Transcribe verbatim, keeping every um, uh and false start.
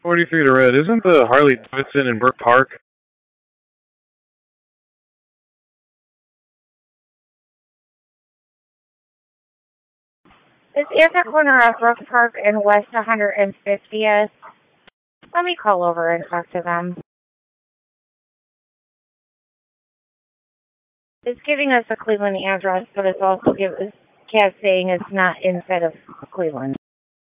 forty feet of red. Isn't the Harley Davidson in Brook Park? This is the corner of Brook Park and West one hundred fiftieth. Let me call over and talk to them. It's giving us a Cleveland address, but it's also giving us Cat saying it's not inside of Cleveland.